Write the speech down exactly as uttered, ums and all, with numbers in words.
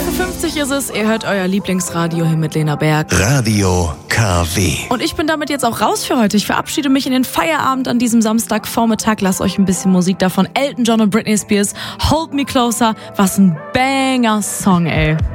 fünfzig ist es, ihr hört euer Lieblingsradio hier mit Lena Berg. Radio K W. Und ich bin damit jetzt auch raus für heute. Ich verabschiede mich in den Feierabend an diesem Samstagvormittag. Lasst euch ein bisschen Musik davon. Elton John und Britney Spears, Hold Me Closer. Was ein Banger-Song, ey.